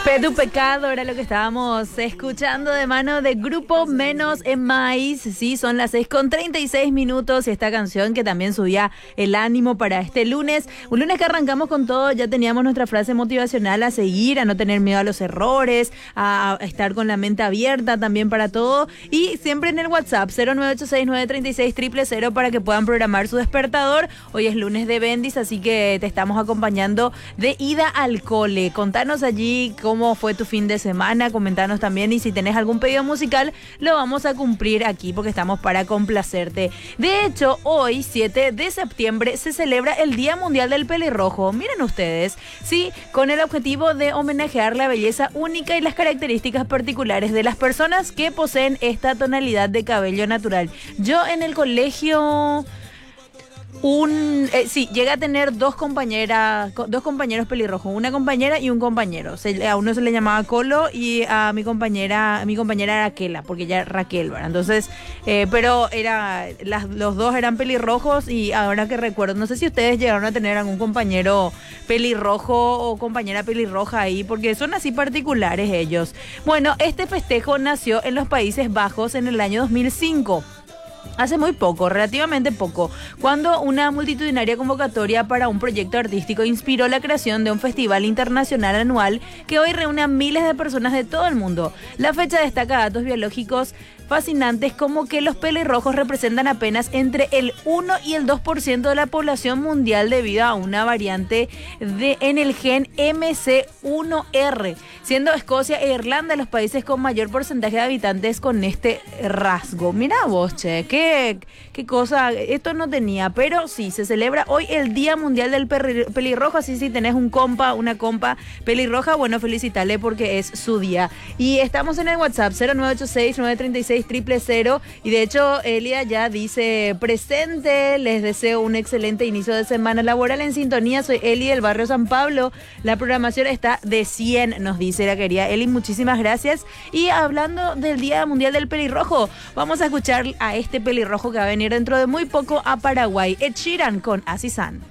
Fe tu pecado era lo que estábamos escuchando de mano de Grupo Menos en Maíz. Sí, son las 6:36 y esta canción que también subía el ánimo para este lunes. Un lunes que arrancamos con todo, ya teníamos nuestra frase motivacional a seguir, a no tener miedo a los errores, a estar con la mente abierta también para todo. Y siempre en el WhatsApp 0986-936-000 para que puedan programar su despertador. Hoy es lunes de Bendis, así que te estamos acompañando de ida al cole. Contanos allí cómo fue tu fin de semana, comentanos también, y si tenés algún pedido musical lo vamos a cumplir aquí porque estamos para complacerte. De hecho, hoy 7 de septiembre se celebra el Día Mundial del Pelirrojo. Miren ustedes, sí, con el objetivo de homenajear la belleza única y las características particulares de las personas que poseen esta tonalidad de cabello natural. Yo en el colegio llegué a tener dos compañeros pelirrojos, una compañera y un compañero. A uno se le llamaba Colo y a mi compañera era Kela, porque ella era Raquel, ¿verdad? Entonces, pero los dos eran pelirrojos, y ahora que recuerdo, no sé si ustedes llegaron a tener algún compañero pelirrojo o compañera pelirroja ahí, porque son así particulares ellos. Bueno, este festejo nació en los Países Bajos en el año 2005. Hace muy poco, relativamente poco, cuando una multitudinaria convocatoria para un proyecto artístico inspiró la creación de un festival internacional anual que hoy reúne a miles de personas de todo el mundo. La fecha destaca datos biológicos fascinantes como que los pelirrojos representan apenas entre el 1 y el 2% de la población mundial debido a una variante en el gen MC1R, siendo Escocia e Irlanda los países con mayor porcentaje de habitantes con este rasgo. Mira vos, che, qué cosa, esto no tenía, pero sí, se celebra hoy el Día Mundial del Pelirrojo, así si tenés un compa, una compa pelirroja, bueno, felicitale porque es su día. Y estamos en el WhatsApp 0986-936-000, y de hecho Elia ya dice presente, les deseo un excelente inicio de semana laboral en sintonía. Soy Eli del barrio San Pablo, la programación está de 100, nos dice la querida Eli, muchísimas gracias. Y hablando del Día Mundial del Pelirrojo, vamos a escuchar a este pelirrojo que va a venir dentro de muy poco a Paraguay, Ed Sheeran con Así San.